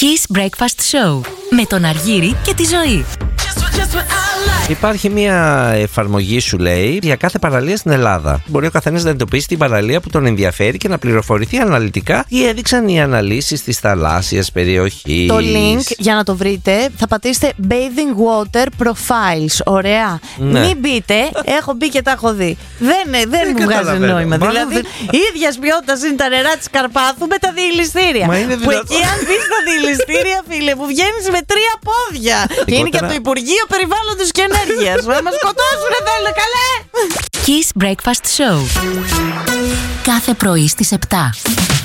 Kiss Breakfast Show με τον Αργύρη και τη Ζωή. Υπάρχει μια εφαρμογή, σου λέει, για κάθε παραλία στην Ελλάδα. Μπορεί ο καθένας να εντοπίσει την παραλία που τον ενδιαφέρει και να πληροφορηθεί αναλυτικά τι έδειξαν οι αναλύσεις της θαλάσσιας περιοχής. Το link, για να το βρείτε, θα πατήσετε Bathing Water Profiles. Ωραία. Ναι. Μην μπείτε, έχω μπει και τα έχω δει. Δεν μου βγάζει καταλαβαίνω. νόημα. Μάλλον Δηλαδή, δεν... ίδιας ποιότητας είναι τα νερά της Καρπάθου με τα διελιστήρια. Μα είναι που δυνατό. εκεί, αν μπει στα διελιστήρια, φίλε, που βγαίνεις με 3 πόδια. Και είναι και από το Υπουργείο Περιβάλλοντος και Ενέργειας. Να μας σκοτώσουνε, θέλουν, καλέ! Kiss Breakfast Show. Κάθε πρωί στις 7.